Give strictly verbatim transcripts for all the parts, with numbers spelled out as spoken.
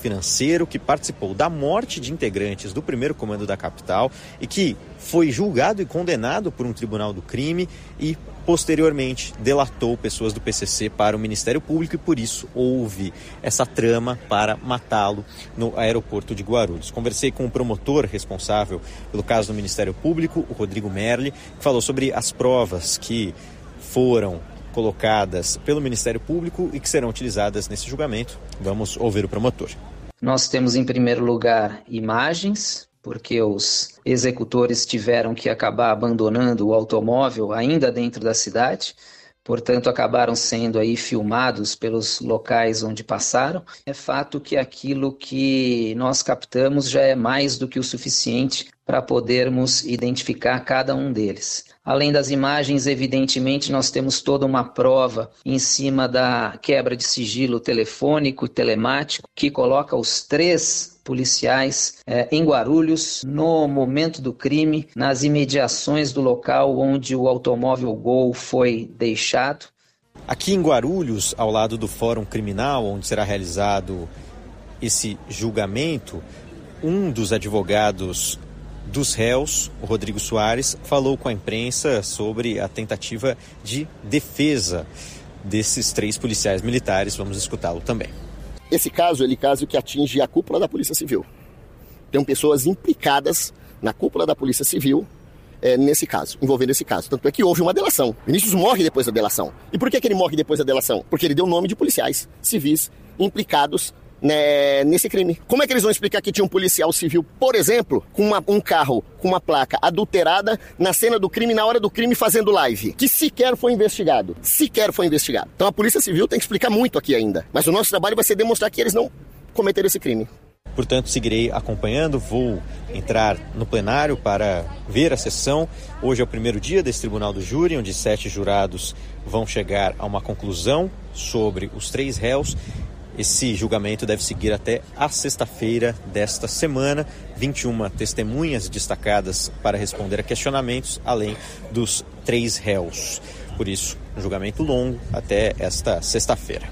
financeiro que participou da morte de integrantes do primeiro comando da capital e que foi julgado e condenado por um tribunal do crime e, posteriormente, delatou pessoas do P C C para o Ministério Público e, por isso, houve essa trama para matá-lo no aeroporto de Guarulhos. Conversei com o promotor responsável pelo caso do Ministério Público, o Rodrigo Merli, que falou sobre as provas que foram colocadas pelo Ministério Público e que serão utilizadas nesse julgamento. Vamos ouvir o promotor. Nós temos, em primeiro lugar, imagens, porque os executores tiveram que acabar abandonando o automóvel ainda dentro da cidade, portanto acabaram sendo aí filmados pelos locais onde passaram. É fato que aquilo que nós captamos já é mais do que o suficiente para podermos identificar cada um deles. Além das imagens, evidentemente, nós temos toda uma prova em cima da quebra de sigilo telefônico e telemático que coloca os três policiais eh, em Guarulhos, no momento do crime, nas imediações do local onde o automóvel Gol foi deixado. Aqui em Guarulhos, ao lado do Fórum Criminal, onde será realizado esse julgamento, um dos advogados dos réus, o Rodrigo Soares, falou com a imprensa sobre a tentativa de defesa desses três policiais militares. Vamos escutá-lo também. Esse caso, ele é caso que atinge a cúpula da Polícia Civil. Tem pessoas implicadas na cúpula da Polícia Civil é, nesse caso, envolvendo esse caso. Tanto é que houve uma delação. Vinícius morre depois da delação. E por que, que ele morre depois da delação? Porque ele deu o nome de policiais civis implicados Né, nesse crime. Como é que eles vão explicar que tinha um policial civil, por exemplo, com uma, um carro com uma placa adulterada na cena do crime, na hora do crime, fazendo live, que sequer foi investigado, sequer foi investigado. Então a Polícia Civil tem que explicar muito aqui ainda, mas o nosso trabalho vai ser demonstrar que eles não cometeram esse crime. Portanto, seguirei acompanhando, vou entrar no plenário para ver a sessão. Hoje é o primeiro dia desse tribunal do júri, onde sete jurados vão chegar a uma conclusão sobre os três réus. Esse julgamento deve seguir até a sexta-feira desta semana. vinte e uma testemunhas destacadas para responder a questionamentos, além dos três réus. Por isso, um julgamento longo até esta sexta-feira.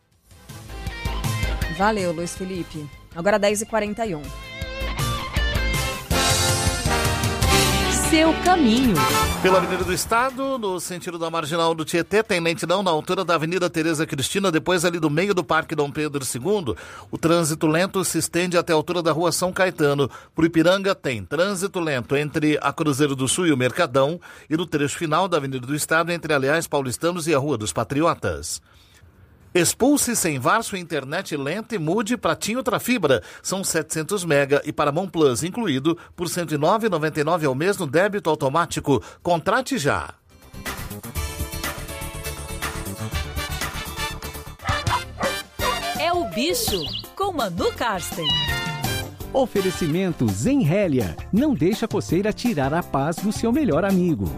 Valeu, Luiz Felipe. Agora dez e quarenta e um. Seu caminho. Pela Avenida do Estado, no sentido da Marginal do Tietê, tem lentidão na altura da Avenida Tereza Cristina, depois ali do meio do Parque Dom Pedro segundo. O trânsito lento se estende até a altura da Rua São Caetano. Por Ipiranga tem trânsito lento entre a Cruzeiro do Sul e o Mercadão e no trecho final da Avenida do Estado entre Aliás Paulistanos e a Rua dos Patriotas. Expulse sem V A R sua internet lenta e mude para TIM Ultra Fibra. São setecentos mega e Paramount Plus incluído por cento e nove reais e noventa e nove centavos ao mês no débito automático. Contrate já. É o bicho com Manu Karsten. Oferecimento Zenrélia. Não deixa a coceira tirar a paz do seu melhor amigo.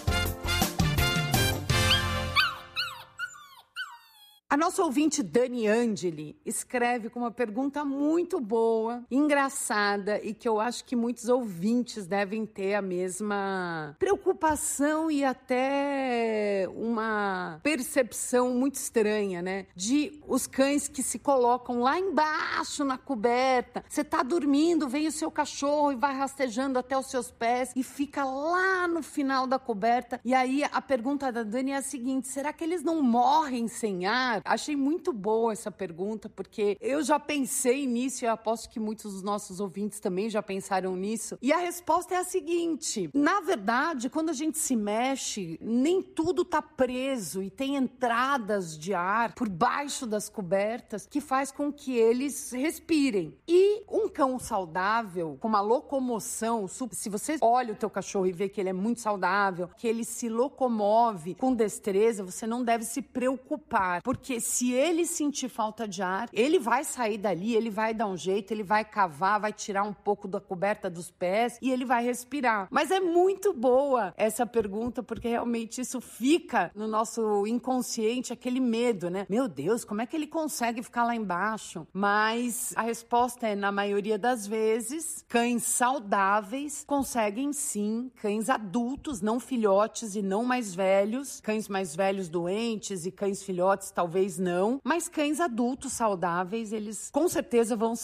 A nossa ouvinte Dani Angeli escreve com uma pergunta muito boa, engraçada e que eu acho que muitos ouvintes devem ter a mesma preocupação e até uma percepção muito estranha, né? De os cães que se colocam lá embaixo na coberta. Você tá dormindo, vem o seu cachorro e vai rastejando até os seus pés e fica lá no final da coberta. E aí a pergunta da Dani é a seguinte: será que eles não morrem sem ar? Achei muito boa essa pergunta, porque eu já pensei nisso e eu aposto que muitos dos nossos ouvintes também já pensaram nisso. E a resposta é a seguinte: na verdade, quando a gente se mexe, nem tudo tá preso e tem entradas de ar por baixo das cobertas que faz com que eles respirem. E um cão saudável, com uma locomoção, se você olha o teu cachorro e vê que ele é muito saudável, que ele se locomove com destreza, você não deve se preocupar, porque se ele sentir falta de ar, ele vai sair dali, ele vai dar um jeito, ele vai cavar, vai tirar um pouco da coberta dos pés e ele vai respirar. Mas é muito boa essa pergunta, porque realmente isso fica no nosso inconsciente, aquele medo, né? Meu Deus, como é que ele consegue ficar lá embaixo? Mas a resposta é, na maioria das vezes, cães saudáveis conseguem sim, cães adultos, não filhotes e não mais velhos, cães mais velhos doentes e cães filhotes talvez não, mas cães adultos saudáveis, eles com certeza vão